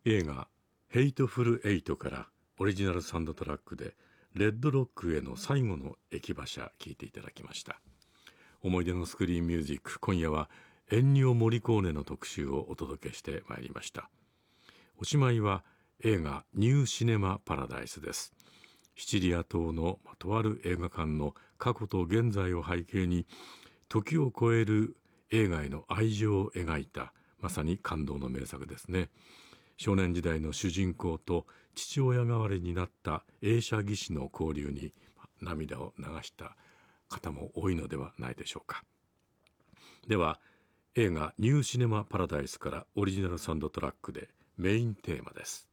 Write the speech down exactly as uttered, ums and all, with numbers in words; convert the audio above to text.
映画ヘイトフルエイトからオリジナルサウンドトラックでレッドロックへの最後の駅馬車聴いていただきました。思い出のスクリーンミュージック、今夜はエンニオ・モリコーネの特集をお届けしてまいりました。おしまいは映画ニューシネマ・パラダイスです。シチリア島のとある映画館の過去と現在を背景に時を超える映画への愛情を描いた、まさに感動の名作ですね。少年時代の主人公と父親代わりになった映写技師の交流に涙を流した方も多いのではないでしょうか。では映画ニューシネマ・パラダイスからオリジナルサウンドトラックでメインテーマです。